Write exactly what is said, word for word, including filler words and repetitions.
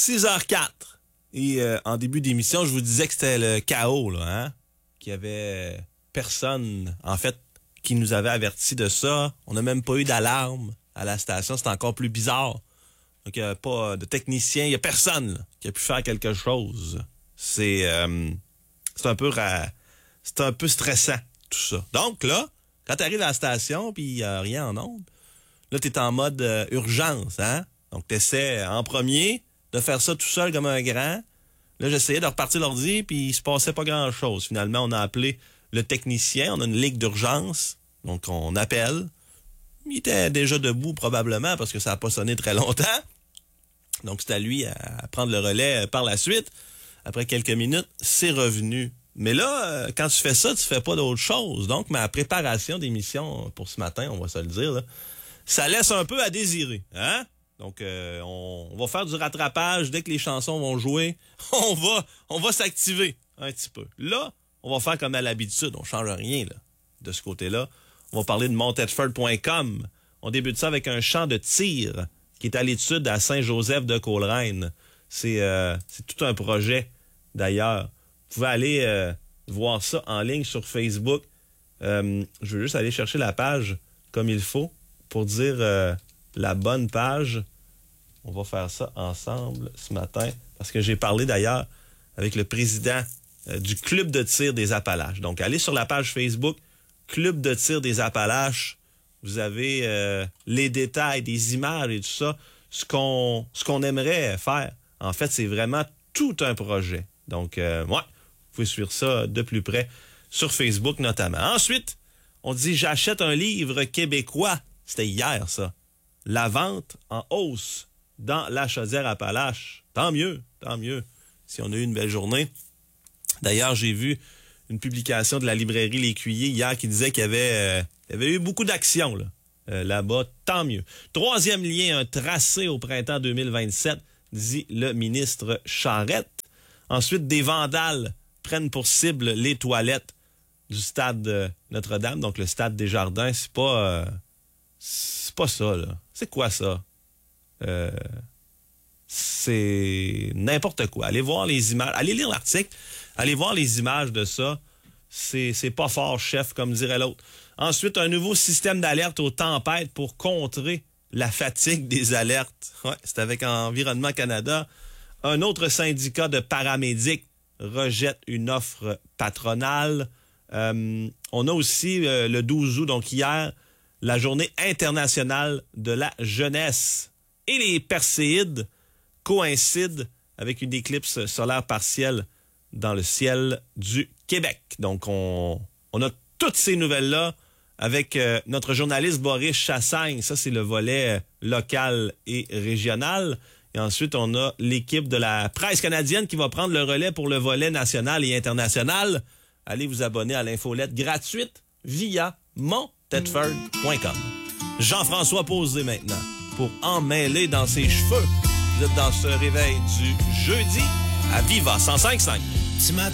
six heures quatre. Et euh, en début d'émission, je vous disais que c'était le chaos, là, hein? Qu'il y avait personne, en fait, qui nous avait averti de ça. On n'a même pas eu d'alarme à la station. C'est encore plus bizarre. Donc, il n'y a pas de technicien. Il n'y a personne là, qui a pu faire quelque chose. C'est, euh, c'est un peu ra... c'est un peu stressant, tout ça. Donc, là, quand tu arrives à la station puis il n'y a rien en onde, là, tu es en mode euh, urgence, hein? Donc, tu essaies en premier de faire ça tout seul comme un grand. Là, j'essayais de repartir l'ordi, puis il se passait pas grand-chose. Finalement, on a appelé le technicien. On a une ligue d'urgence. Donc, on appelle. Il était déjà debout, probablement, parce que ça n'a pas sonné très longtemps. Donc, c'est à lui à prendre le relais par la suite. Après quelques minutes, c'est revenu. Mais là, quand tu fais ça, tu fais pas d'autre chose. Donc, ma préparation d'émission pour ce matin, on va se le dire, là, ça laisse un peu à désirer, hein? Donc, euh, on, on va faire du rattrapage. Dès que les chansons vont jouer, on va on va s'activer un petit peu. Là, on va faire comme à l'habitude. On change rien là, de ce côté-là. On va parler de montedford point com. On débute ça avec un champ de tir qui est à l'étude à Saint-Joseph-de-Coleraine. C'est, euh, c'est tout un projet, d'ailleurs. Vous pouvez aller euh, voir ça en ligne sur Facebook. Euh, je veux juste aller chercher la page comme il faut pour dire... Euh, la bonne page. On va faire ça ensemble ce matin parce que j'ai parlé d'ailleurs avec le président euh, du Club de tir des Appalaches. Donc, allez sur la page Facebook Club de tir des Appalaches. Vous avez euh, les détails, des images et tout ça. Ce qu'on, ce qu'on aimerait faire, en fait, c'est vraiment tout un projet. Donc, euh, ouais, vous pouvez suivre ça de plus près sur Facebook notamment. Ensuite, on dit « J'achète un livre québécois ». C'était hier, ça. La vente en hausse dans la Chaudière-Appalaches. Tant mieux, tant mieux, si on a eu une belle journée. D'ailleurs, j'ai vu une publication de la librairie L'Écuyer hier qui disait qu'il y avait, euh, il y avait eu beaucoup d'actions là, euh, là-bas. Tant mieux. Troisième lien, un tracé au printemps deux mille vingt-sept, dit le ministre Charette. Ensuite, des vandales prennent pour cible les toilettes du stade Notre-Dame, donc le stade Desjardins. C'est pas... Euh, C'est pas ça, là. C'est quoi ça? Euh, c'est n'importe quoi. Allez voir les images. Allez lire l'article. Allez voir les images de ça. C'est, c'est pas fort, chef, comme dirait l'autre. Ensuite, un nouveau système d'alerte aux tempêtes pour contrer la fatigue des alertes. Ouais, c'est avec Environnement Canada. Un autre syndicat de paramédics rejette une offre patronale. Euh, on a aussi euh, le douze août, donc hier, la journée internationale de la jeunesse. Et les Perséides coïncident avec une éclipse solaire partielle dans le ciel du Québec. Donc, on, on a toutes ces nouvelles-là avec euh, notre journaliste Boris Chassagne. Ça, c'est le volet euh, local et régional. Et ensuite, on a l'équipe de la presse canadienne qui va prendre le relais pour le volet national et international. Allez vous abonner à l'infolette gratuite via mon tedford point com. Jean-François Posé maintenant pour emmêler dans ses cheveux. Vous êtes dans ce réveil du jeudi à Viva cent cinq virgule cinq. Ce matin